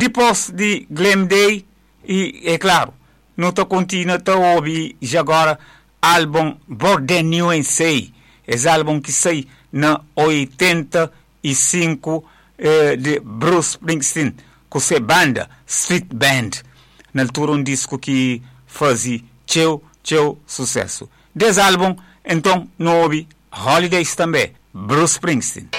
Depois de Glam Day, e é claro, não estou continuando a ouvir já agora álbum Border New and Say, esse álbum que sai na 85 de Bruce Springsteen, com sua banda Street Band, na altura um disco que fazia teu sucesso. Desse álbum, então, não ouvi Holidays também, Bruce Springsteen.